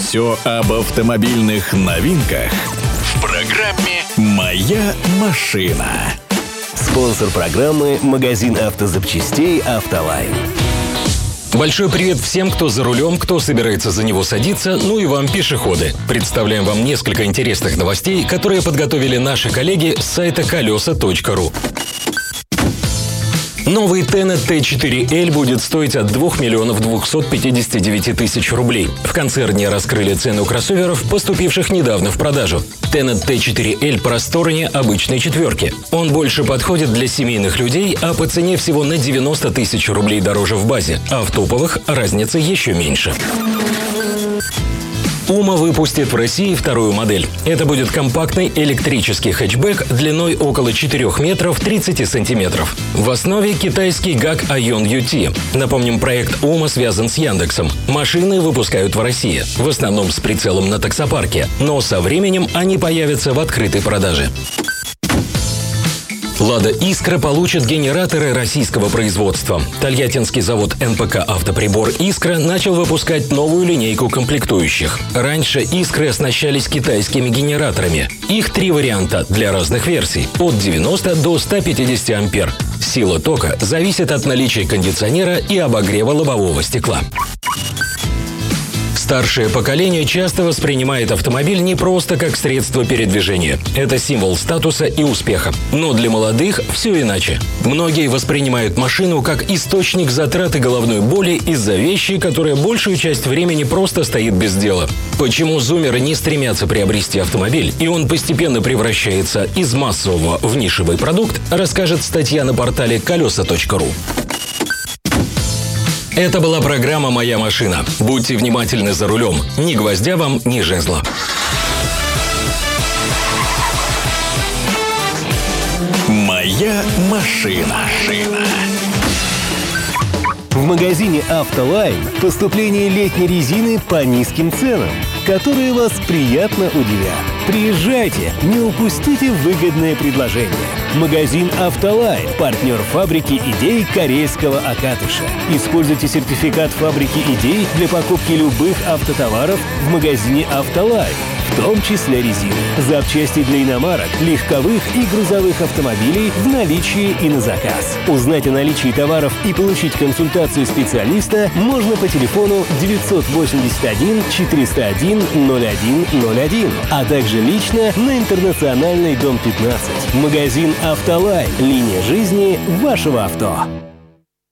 Все об автомобильных новинках в программе «Моя машина». Спонсор программы – магазин автозапчастей «Автолайн». Большой привет всем, кто за рулем, кто собирается за него садиться, ну и вам, пешеходы. Представляем вам несколько интересных новостей, которые подготовили наши коллеги с сайта колеса.ру. Новый Tenet T4L будет стоить от 2 миллионов 259 тысяч рублей. В концерне раскрыли цену кроссоверов, поступивших недавно в продажу. Tenet T4L просторнее обычной четверки. Он больше подходит для семейных людей, а по цене всего на 90 тысяч рублей дороже в базе, а в топовых разница еще меньше. Puma выпустит в России вторую модель. Это будет компактный электрический хэтчбэк длиной около 4 метров 30 сантиметров. В основе китайский GAC Aion UT. Напомним, проект Puma связан с Яндексом. Машины выпускают в России, в основном с прицелом на таксопарке, но со временем они появятся в открытой продаже. «Лада Искра» получит генераторы российского производства. Тольяттинский завод НПК «Автоприбор Искра» начал выпускать новую линейку комплектующих. Раньше «Искры» оснащались китайскими генераторами. Их 3 варианта для разных версий – от 90 до 150 ампер. Сила тока зависит от наличия кондиционера и обогрева лобового стекла. Старшее поколение часто воспринимает автомобиль не просто как средство передвижения. Это символ статуса и успеха. Но для молодых все иначе. Многие воспринимают машину как источник затрат и головной боли из-за вещи, которая большую часть времени просто стоит без дела. Почему зумеры не стремятся приобрести автомобиль, и он постепенно превращается из массового в нишевый продукт, расскажет статья на портале колеса.ру. Это была программа «Моя машина». Будьте внимательны за рулем. Ни гвоздя вам, ни жезла. «Моя машина». В магазине «Автолайн» поступление летней резины по низким ценам, которые вас приятно удивят. Приезжайте, не упустите выгодное предложение. Магазин «Автолайн» – партнер фабрики идей Карельского Акатыша. Используйте сертификат фабрики идей для покупки любых автотоваров в магазине «Автолайн», в том числе резины. Запчасти для иномарок, легковых и грузовых автомобилей в наличии и на заказ. Узнать о наличии товаров и получить консультацию специалиста можно по телефону 981 401 0101, а также лично на Интернациональной, дом 15. Магазин «Автолайн». Линия жизни вашего авто.